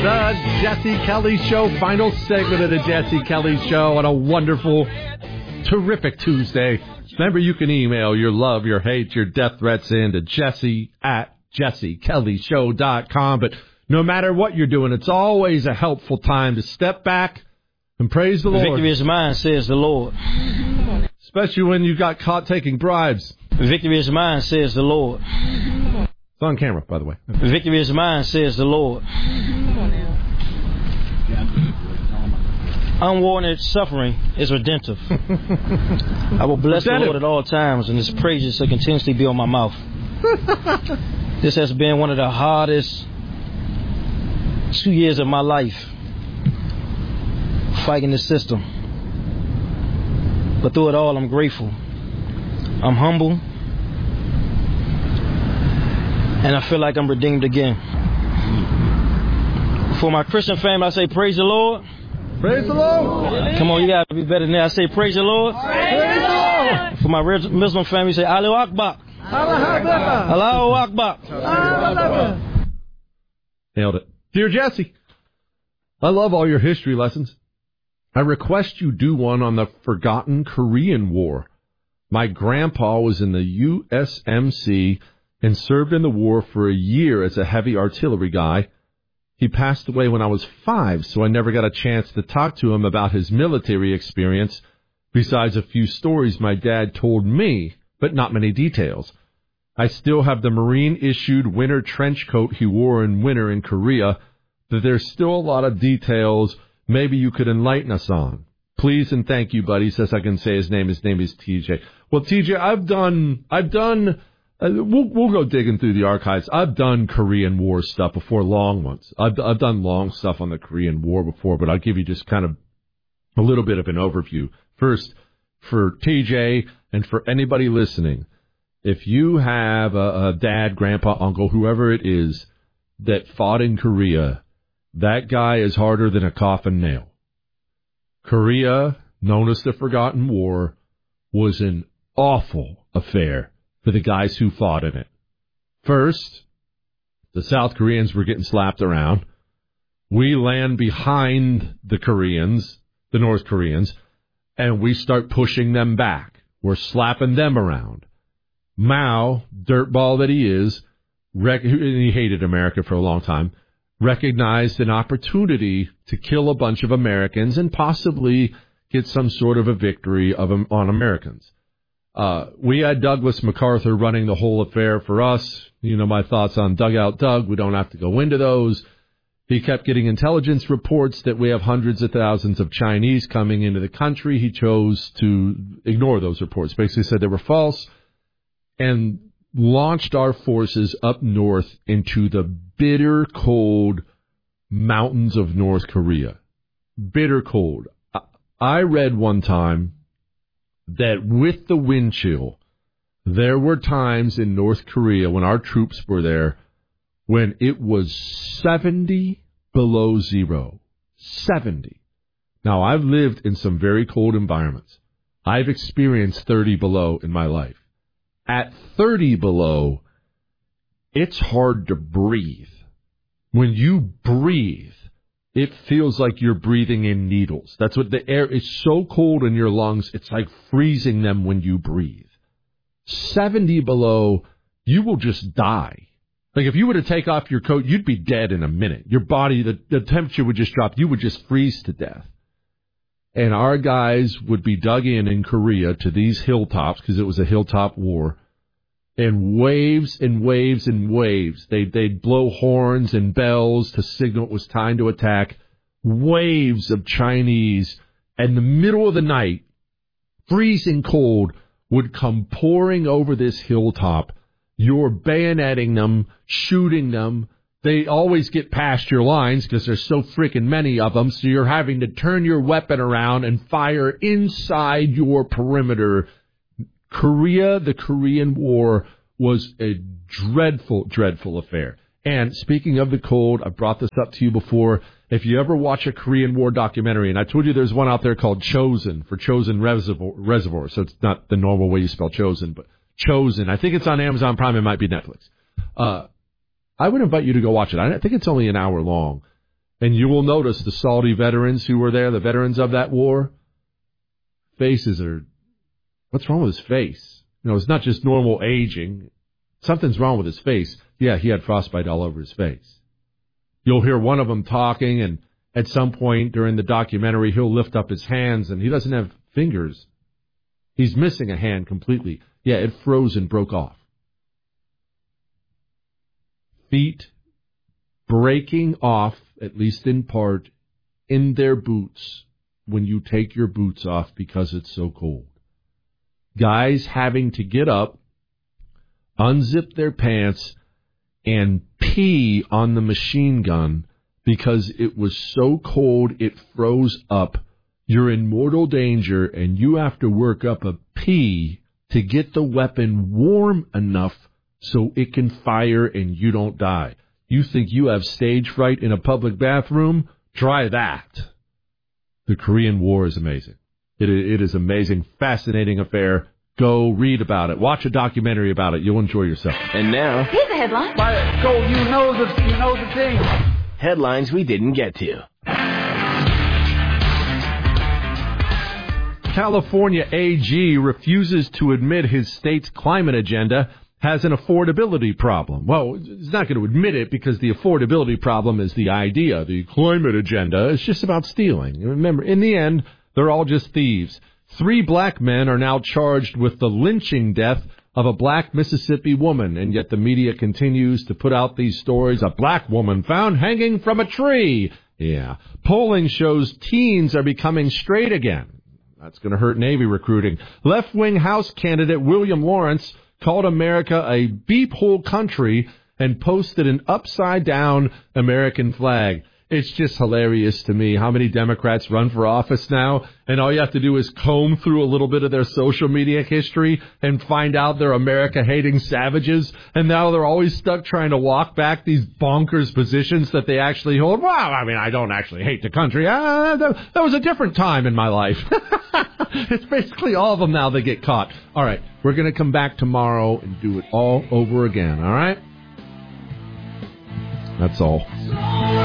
The Jesse Kelly Show, final segment of the Jesse Kelly Show on a wonderful, terrific Tuesday. Remember, you can email your love, your hate, your death threats in to jesse@jessekellyshow.com. But no matter what you're doing, it's always a helpful time to step back and praise the Lord. Victory is mine, says the Lord. Especially when you got caught taking bribes. Victory is mine, says the Lord. It's on camera, by the way. Victory is mine, says the Lord. Unwarranted suffering is redemptive. I will bless the Lord at all times, and His praises shall continuously be on my mouth. This has been one of the hardest 2 years of my life, fighting the system. But through it all, I'm grateful. I'm humble. And I feel like I'm redeemed again. For my Christian family, I say, praise the Lord. Praise the Lord. Come on, you got to be better than that. I say, praise the Lord. Praise the Lord. For my Muslim family, say, Allahu Akbar. Allahu Akbar. Nailed it. Dear Jesse, I love all your history lessons. I request you do one on the forgotten Korean War. My grandpa was in the USMC and served in the war for a year as a heavy artillery guy. He passed away when I was 5, so I never got a chance to talk to him about his military experience, besides a few stories my dad told me, but not many details. I still have the Marine-issued winter trench coat he wore in winter in Korea, but there's still a lot of details maybe you could enlighten us on. Please and thank you, buddy. He says I can say his name. His name is TJ. Well, TJ, we'll go digging through the archives. I've done Korean War stuff before, long ones. I've done long stuff on the Korean War before, but I'll give you just kind of a little bit of an overview. First, for TJ and for anybody listening, if you have a dad, grandpa, uncle, whoever it is that fought in Korea, that guy is harder than a coffin nail. Korea, known as the Forgotten War, was an awful affair for the guys who fought in it. First, the South Koreans were getting slapped around. We land behind the Koreans, the North Koreans, and we start pushing them back. We're slapping them around. Mao, dirtball that he is, he hated America for a long time, recognized an opportunity to kill a bunch of Americans and possibly get some sort of a victory on Americans. We had Douglas MacArthur running the whole affair for us. You know my thoughts on Dugout Doug. We don't have to go into those. He kept getting intelligence reports that we have hundreds of thousands of Chinese coming into the country. He chose to ignore those reports, basically said they were false, and launched our forces up north into the bitter cold mountains of North Korea. Bitter cold. I read one time that with the wind chill, there were times in North Korea when our troops were there when it was 70 below zero. 70. Now, I've lived in some very cold environments. I've experienced 30 below in my life. At 30 below, it's hard to breathe. When you breathe, it feels like you're breathing in needles. That's what the air is, so cold in your lungs, it's like freezing them when you breathe. 70 below, you will just die. Like if you were to take off your coat, you'd be dead in a minute. Your body, the temperature would just drop. You would just freeze to death. And our guys would be dug in Korea to these hilltops, because it was a hilltop war, and waves and waves and waves. They'd blow horns and bells to signal it was time to attack. Waves of Chinese, in the middle of the night, freezing cold, would come pouring over this hilltop. You're bayoneting them, shooting them. They always get past your lines because there's so freaking many of them, so you're having to turn your weapon around and fire inside your perimeter. Korea, the Korean War, was a dreadful, dreadful affair. And speaking of the cold, I brought this up to you before. If you ever watch a Korean War documentary, and I told you there's one out there called Chosen, for Chosen Reservoir, so it's not the normal way you spell Chosen, but Chosen. I think it's on Amazon Prime. It might be Netflix. I would invite you to go watch it. I think it's only an hour long. And you will notice the Saudi veterans who were there, the veterans of that war, faces are, what's wrong with his face? It's not just normal aging. Something's wrong with his face. Yeah, he had frostbite all over his face. You'll hear one of them talking, and at some point during the documentary, he'll lift up his hands, and he doesn't have fingers. He's missing a hand completely. Yeah, it froze and broke off. Feet breaking off, at least in part, in their boots when you take your boots off because it's so cold. Guys having to get up, unzip their pants, and pee on the machine gun because it was so cold it froze up. You're in mortal danger, and you have to work up a pee to get the weapon warm enough so it can fire and you don't die. You think you have stage fright in a public bathroom? Try that. The Korean War is amazing. It is amazing, fascinating affair. Go read about it. Watch a documentary about it. You'll enjoy yourself. And now, here's the headline. Go, you know the thing. Headlines we didn't get to. California AG refuses to admit his state's climate agenda has an affordability problem. Well, he's not going to admit it because the affordability problem is the idea. The climate agenda is just about stealing. Remember, in the end, they're all just thieves. 3 black men are now charged with the lynching death of a black Mississippi woman, and yet the media continues to put out these stories. A black woman found hanging from a tree. Yeah. Polling shows teens are becoming straight again. That's going to hurt Navy recruiting. Left-wing House candidate William Lawrence called America a beep-hole country and posted an upside-down American flag. It's just hilarious to me how many Democrats run for office now, and all you have to do is comb through a little bit of their social media history and find out they're America-hating savages, and now they're always stuck trying to walk back these bonkers positions that they actually hold. Well, I mean, I don't actually hate the country. That was a different time in my life. It's basically all of them now that get caught. All right, we're going to come back tomorrow and do it all over again, all right? That's all.